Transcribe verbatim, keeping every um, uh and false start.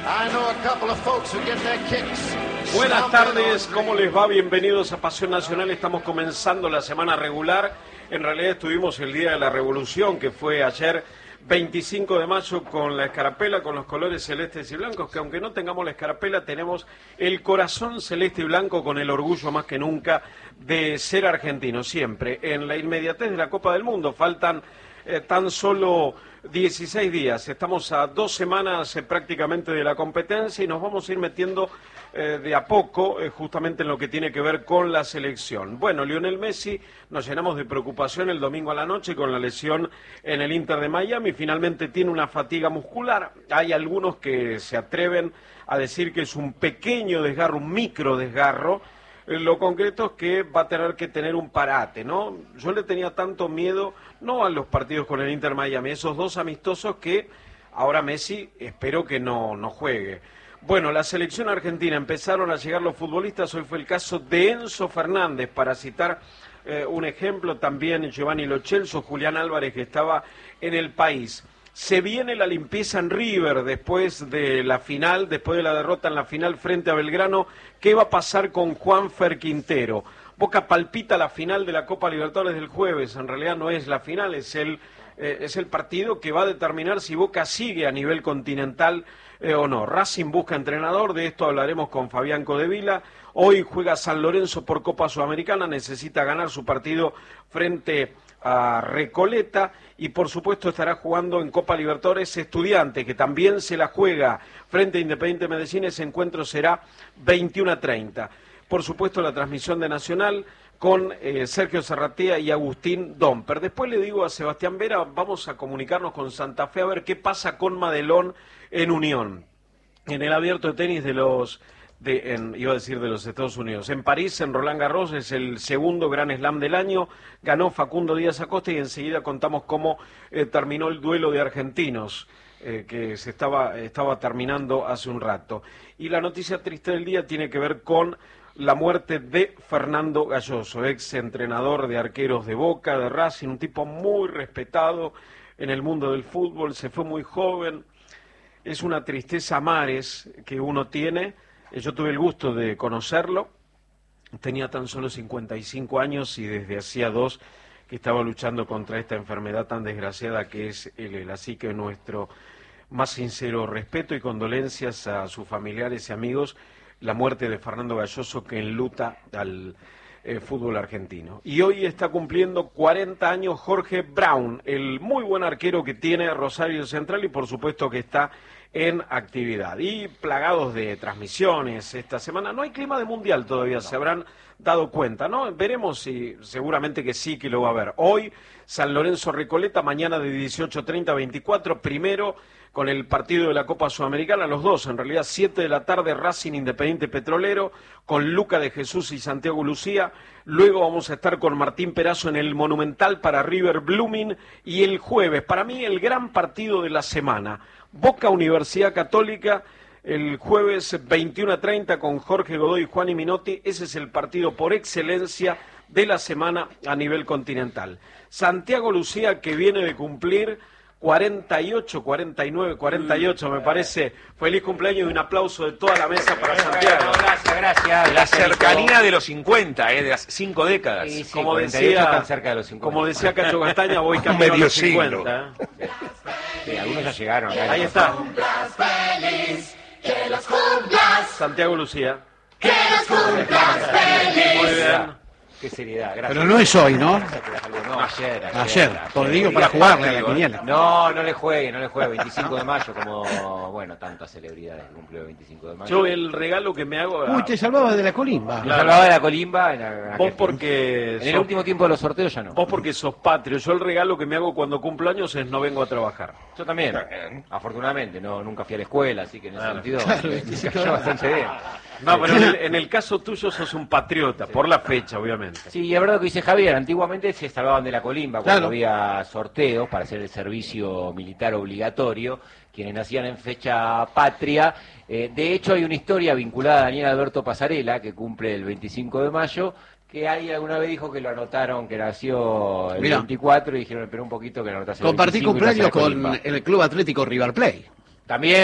Buenas tardes, ¿cómo les va? Bienvenidos a Pasión Nacional. Estamos comenzando la semana regular. En realidad estuvimos el Día de la Revolución, que fue ayer veinticinco de mayo, con la escarapela, con los colores celestes y blancos, que aunque no tengamos la escarapela, tenemos el corazón celeste y blanco, con el orgullo más que nunca de ser argentino, siempre. En la inmediatez de la Copa del Mundo faltan eh, tan solo dieciséis días, estamos a dos semanas eh, prácticamente de la competencia y nos vamos a ir metiendo eh, de a poco eh, justamente en lo que tiene que ver con la selección. Bueno, Lionel Messi, nos llenamos de preocupación el domingo a la noche con la lesión en el Inter de Miami, finalmente tiene una fatiga muscular. Hay algunos que se atreven a decir que es un pequeño desgarro, un micro desgarro. Lo concreto es que va a tener que tener un parate, ¿no? Yo le tenía tanto miedo, no a los partidos con el Inter Miami, esos dos amistosos, que ahora Messi espero que no, no juegue. Bueno, la selección argentina, empezaron a llegar los futbolistas, hoy fue el caso de Enzo Fernández, para citar eh, un ejemplo, también Giovanni Lo Celso, Julián Álvarez, que estaba en el país. Se viene la limpieza en River después de la final, después de la derrota en la final frente a Belgrano. ¿Qué va a pasar con Juanfer Quintero? Boca palpita la final de la Copa Libertadores del jueves. En realidad no es la final, es el, eh, es el partido que va a determinar si Boca sigue a nivel continental eh, o no. Racing busca entrenador, de esto hablaremos con Fabián Codevila. Hoy juega San Lorenzo por Copa Sudamericana, necesita ganar su partido frente a Recoleta, y por supuesto estará jugando en Copa Libertadores Estudiantes, que también se la juega frente a Independiente Medellín. Ese encuentro será veintiuno a treinta. Por supuesto la transmisión de Nacional con eh, Sergio Serratea y Agustín Domper. Después le digo a Sebastián Vera, vamos a comunicarnos con Santa Fe a ver qué pasa con Madelón en Unión, en el abierto de tenis de los... De, en, iba a decir de los Estados Unidos. En París, en Roland Garros, es el segundo Grand Slam del año, ganó Facundo Díaz Acosta, y enseguida contamos cómo eh, terminó el duelo de argentinos eh, que se estaba, estaba terminando hace un rato. Y la noticia triste del día tiene que ver con la muerte de Fernando Galloso, ex entrenador de arqueros de Boca, de Racing, un tipo muy respetado en el mundo del fútbol, se fue muy joven. Es una tristeza a mares que uno tiene. Yo tuve el gusto de conocerlo, tenía tan solo cincuenta y cinco años y desde hacía dos que estaba luchando contra esta enfermedad tan desgraciada que es el ELA. Así que nuestro más sincero respeto y condolencias a sus familiares y amigos, la muerte de Fernando Galloso, que enluta al eh, fútbol argentino. Y hoy está cumpliendo cuarenta años Jorge Brown, el muy buen arquero que tiene Rosario Central, y por supuesto que está en actividad. Y plagados de transmisiones esta semana. No hay clima de mundial todavía, no. Se habrán dado cuenta, ¿no? Veremos si, seguramente que sí, que lo va a haber. Hoy, San Lorenzo Recoleta, mañana de dieciocho treinta a veinticuatro, primero con el partido de la Copa Sudamericana, los dos, en realidad, siete de la tarde, Racing Independiente Petrolero, con Luca de Jesús y Santiago Lucía. Luego vamos a estar con Martín Perazo en el Monumental para River Blooming. Y el jueves, para mí, el gran partido de la semana, Boca Universidad Católica, el jueves veintiuno a treinta con Jorge Godoy y Juan y Minotti. Ese es el partido por excelencia de la semana a nivel continental. Santiago Lucía, que viene de cumplir cuarenta y ocho, cuarenta y nueve, cuarenta y ocho, me parece. Feliz cumpleaños y un aplauso de toda la mesa para Santiago. Gracias, gracias. La cercanía de los cincuenta, eh, de las cinco décadas. Sí, sí, como decía, tan cerca de los cincuenta. Como decía Cacho Castaña, voy camino a los cincuenta. ¿eh? Sí, algunos ya llegaron. Acá Ahí está. Feliz, que los cumplas. Santiago Lucía. Que los cumplas feliz. Muy bien. Qué seriedad, gracias. Pero no es hoy, ¿no? No, ayer, ayer. Ayer, por digo, para jugarle a la quiniela. No, no le juegue, no le juegue. veinticinco de mayo, como, bueno, tantas celebridades que cumplió el veinticinco de mayo. Yo el regalo que me hago... Uy, te salvabas de la colimba. Me salvaba de la colimba. En la, Vos porque... En el sos, último tiempo de los sorteos ya no. Vos porque sos patrio. Yo el regalo que me hago cuando cumplo años es no vengo a trabajar. Yo también, afortunadamente. no Nunca fui a la escuela, así que en ese Ah, sentido claro, me, sí, me sí, cayó claro. bastante bien. No, pero en el, en el caso tuyo sos un patriota, por la fecha, obviamente. Sí, y es verdad lo que dice Javier, antiguamente se salvaban de la colimba Claro. cuando había sorteos para hacer el servicio militar obligatorio, quienes nacían en fecha patria. Eh, de hecho, hay una historia vinculada a Daniel Alberto Pasarela, que cumple el veinticinco de mayo, que alguien alguna vez dijo que lo anotaron, que nació el Mirá. veinticuatro, y dijeron, espera un poquito que lo anotase el Compartí veinticinco y pasa cumpleaños la colimba. con el Club Atlético River Plate. También.